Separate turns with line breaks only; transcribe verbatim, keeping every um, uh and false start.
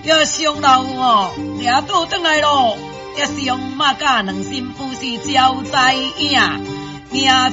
要上老哦，掠倒转来咯，要上马甲两心夫是招灾影，名